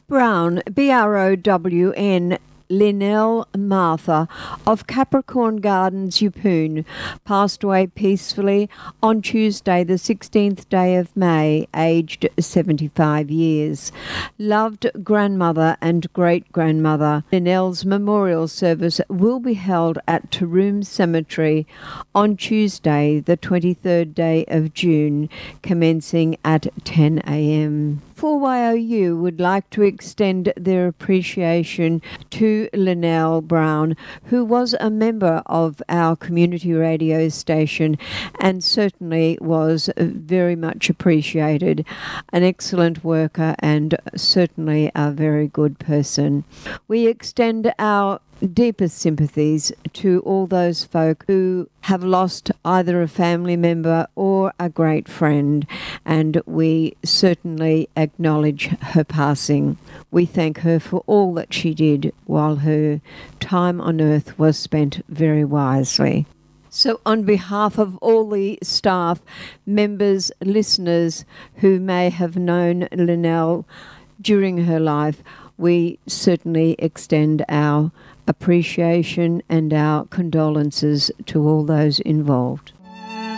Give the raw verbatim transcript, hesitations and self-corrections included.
Brown, B R O W N, Linnell Martha of Capricorn Gardens, Yeppoon, passed away peacefully on Tuesday, the sixteenth day of May, aged seventy-five years. Loved grandmother and great-grandmother. Linnell's memorial service will be held at Taroom Cemetery on Tuesday, the twenty-third day of June, commencing at ten a m four Y O U would like to extend their appreciation to Linnell Brown, who was a member of our community radio station and certainly was very much appreciated, an excellent worker and certainly a very good person. We extend our deepest sympathies to all those folk who have lost either a family member or a great friend, and we certainly acknowledge her passing. We thank her for all that she did while her time on earth was spent very wisely. So on behalf of all the staff, members, listeners who may have known Linnell during her life, we certainly extend our appreciation and our condolences to all those involved.